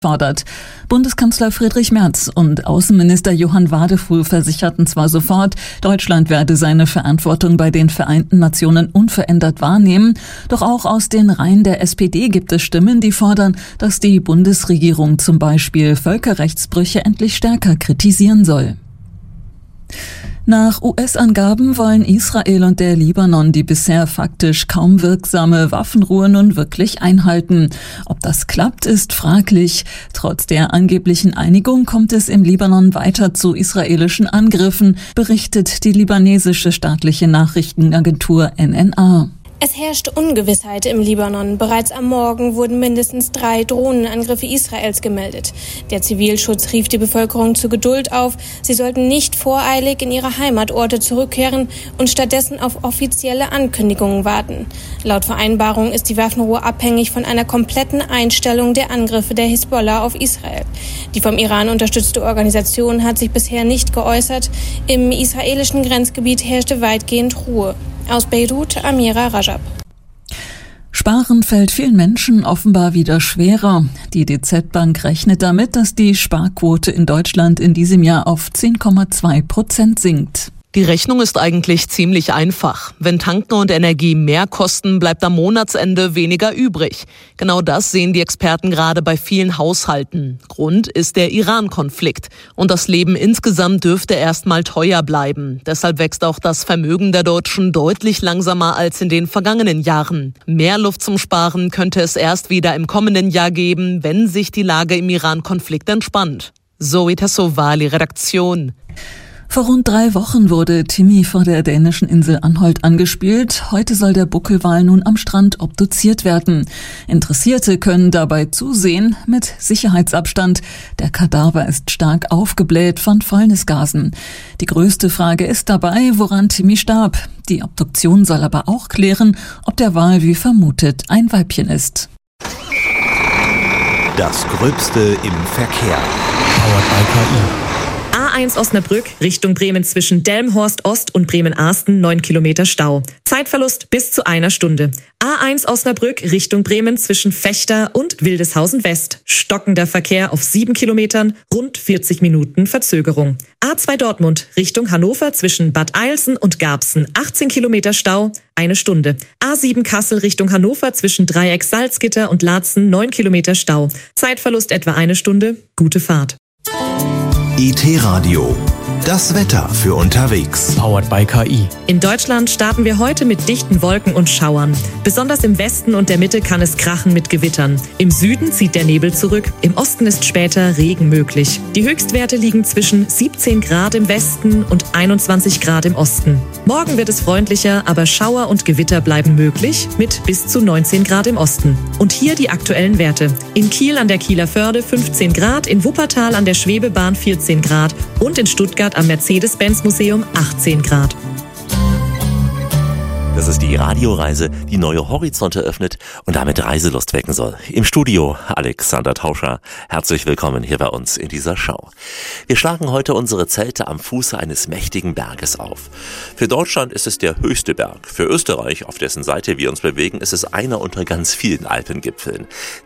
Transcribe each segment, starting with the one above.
fordert. Bundeskanzler Friedrich Merz und Außenminister Johann Wadefuhl versicherten zwar sofort, Deutschland werde seine Verantwortung bei den Vereinten Nationen unverändert wahrnehmen, doch auch aus den Reihen der SPD gibt es Stimmen, die fordern, dass die Bundesregierung zum Beispiel Völkerrechtsbrüche endlich stärker kritisieren soll. Nach US-Angaben wollen Israel und der Libanon die bisher faktisch kaum wirksame Waffenruhe nun wirklich einhalten. Ob das klappt, ist fraglich. Trotz der angeblichen Einigung kommt es im Libanon weiter zu israelischen Angriffen, berichtet die libanesische staatliche Nachrichtenagentur NNA. Es herrscht Ungewissheit im Libanon. Bereits am Morgen wurden mindestens 3 Drohnenangriffe Israels gemeldet. Der Zivilschutz rief die Bevölkerung zur Geduld auf. Sie sollten nicht voreilig in ihre Heimatorte zurückkehren und stattdessen auf offizielle Ankündigungen warten. Laut Vereinbarung ist die Waffenruhe abhängig von einer kompletten Einstellung der Angriffe der Hisbollah auf Israel. Die vom Iran unterstützte Organisation hat sich bisher nicht geäußert. Im israelischen Grenzgebiet herrschte weitgehend Ruhe. Aus Beirut, Amira Rajab. Sparen fällt vielen Menschen offenbar wieder schwerer. Die DZ Bank rechnet damit, dass die Sparquote in Deutschland in diesem Jahr auf 10,2% sinkt. Die Rechnung ist eigentlich ziemlich einfach. Wenn Tanken und Energie mehr kosten, bleibt am Monatsende weniger übrig. Genau das sehen die Experten gerade bei vielen Haushalten. Grund ist der Iran-Konflikt. Und das Leben insgesamt dürfte erstmal teuer bleiben. Deshalb wächst auch das Vermögen der Deutschen deutlich langsamer als in den vergangenen Jahren. Mehr Luft zum Sparen könnte es erst wieder im kommenden Jahr geben, wenn sich die Lage im Iran-Konflikt entspannt. Zoe Tassovali, Redaktion. Vor rund 3 Wochen wurde Timmy vor der dänischen Insel Anholt angespült. Heute soll der Buckelwal nun am Strand obduziert werden. Interessierte können dabei zusehen mit Sicherheitsabstand. Der Kadaver ist stark aufgebläht von Fäulnisgasen. Die größte Frage ist dabei, woran Timmy starb. Die Obduktion soll aber auch klären, ob der Wal wie vermutet ein Weibchen ist. Das Gröbste im Verkehr. Powered by KI. A1 Osnabrück Richtung Bremen zwischen Delmenhorst Ost und Bremen-Arsten 9 Kilometer Stau. Zeitverlust bis zu 1 Stunde. A1 Osnabrück Richtung Bremen zwischen Fechter und Wildeshausen West. Stockender Verkehr auf 7 Kilometern, rund 40 Minuten Verzögerung. A2 Dortmund Richtung Hannover zwischen Bad Eilsen und Garbsen 18 Kilometer Stau, 1 Stunde. A7 Kassel Richtung Hannover zwischen Dreieck Salzgitter und Laatzen 9 Kilometer Stau. Zeitverlust etwa 1 Stunde, gute Fahrt. IT-Radio. Das Wetter für unterwegs. Powered by KI. In Deutschland starten wir heute mit dichten Wolken und Schauern. Besonders im Westen und der Mitte kann es krachen mit Gewittern. Im Süden zieht der Nebel zurück. Im Osten ist später Regen möglich. Die Höchstwerte liegen zwischen 17 Grad im Westen und 21 Grad im Osten. Morgen wird es freundlicher, aber Schauer und Gewitter bleiben möglich mit bis zu 19 Grad im Osten. Und hier die aktuellen Werte. In Kiel an der Kieler Förde 15 Grad, in Wuppertal an der Schwebebahn 14 Grad und in Stuttgart am Mercedes-Benz-Museum 18 Grad. Das ist die Radioreise, die neue Horizonte öffnet und damit Reiselust wecken soll. Im Studio Alexander Tauscher. Herzlich willkommen hier bei uns in dieser Show. Wir schlagen heute unsere Zelte am Fuße eines mächtigen Berges auf. Für Deutschland ist es der höchste Berg. Für Österreich, auf dessen Seite wir uns bewegen, ist es einer unter ganz vielen Alpengipfeln.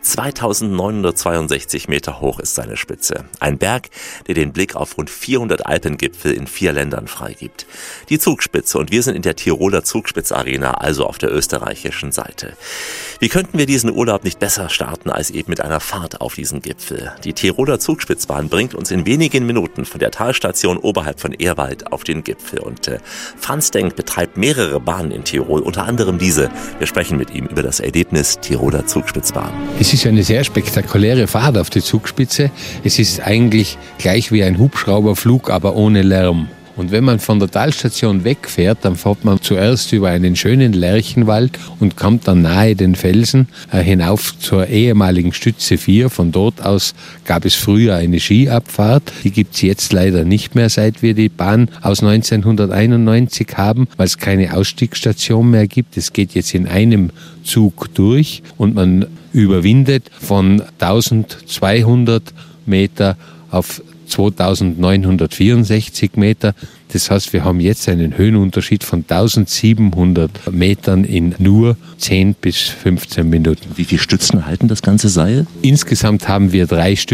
2962 Meter hoch ist seine Spitze. Ein Berg, der den Blick auf rund 400 Alpengipfel in 4 Ländern freigibt. Die Zugspitze, und wir sind in der Tiroler Zugspitzarena, also auf der österreichischen Seite. Wie könnten wir diesen Urlaub nicht besser starten als eben mit einer Fahrt auf diesen Gipfel? Die Tiroler Zugspitzbahn bringt uns in wenigen Minuten von der Talstation oberhalb von Ehrwald auf den Gipfel. Und Franz Denk betreibt mehrere Bahnen in Tirol, unter anderem diese. Wir sprechen mit ihm über das Erlebnis Tiroler Zugspitzbahn. Es ist eine sehr spektakuläre Fahrt auf die Zugspitze. Es ist eigentlich gleich wie ein Hubschrauberflug, aber ohne Lärm. Und wenn man von der Talstation wegfährt, dann fährt man zuerst über einen schönen Lärchenwald und kommt dann nahe den Felsen hinauf zur ehemaligen Stütze 4. Von dort aus gab es früher eine Skiabfahrt. Die gibt's jetzt leider nicht mehr, seit wir die Bahn aus 1991 haben, weil es keine Ausstiegsstation mehr gibt. Es geht jetzt in einem Zug durch und man überwindet von 1200 Meter auf 2964 Meter. Das heißt, wir haben jetzt einen Höhenunterschied von 1700 Metern in nur 10 bis 15 Minuten. Wie viele Stützen halten das ganze Seil? Insgesamt haben wir 3 Stützen.